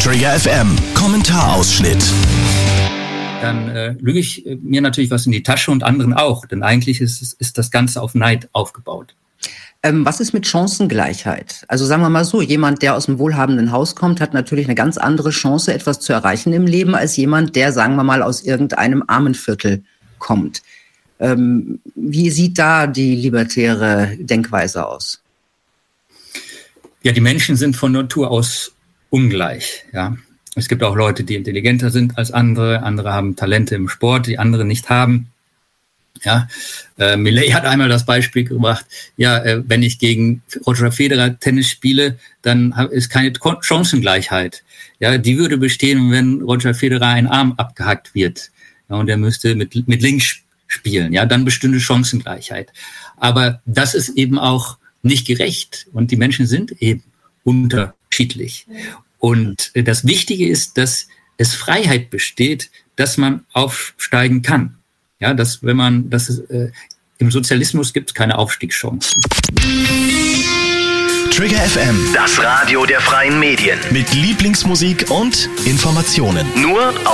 Trigger FM, Kommentarausschnitt. Dann lüge ich mir natürlich was in die Tasche und anderen auch, denn eigentlich ist das Ganze auf Neid aufgebaut. Was ist mit Chancengleichheit? Also sagen wir mal so, jemand, der aus einem wohlhabenden Haus kommt, hat natürlich eine ganz andere Chance, etwas zu erreichen im Leben, als jemand, der, sagen wir mal, aus irgendeinem Armenviertel kommt. Wie sieht da die libertäre Denkweise aus? Ja, die Menschen sind von Natur aus ungleich, ja. Es gibt auch Leute, die intelligenter sind als andere. Andere haben Talente im Sport, die andere nicht haben. Ja, Millet hat einmal das Beispiel gebracht, ja, wenn ich gegen Roger Federer Tennis spiele, dann ist keine Chancengleichheit. Ja, die würde bestehen, wenn Roger Federer ein Arm abgehackt wird. Ja, und er müsste mit links spielen. Ja, dann bestünde Chancengleichheit. Aber das ist eben auch nicht gerecht. Und die Menschen sind eben unterschiedlich. Und das Wichtige ist, dass es Freiheit besteht, dass man aufsteigen kann. Ja, im Sozialismus gibt es keine Aufstiegschancen. Trigger FM, Das Radio der freien Medien. mit Lieblingsmusik und Informationen. Nur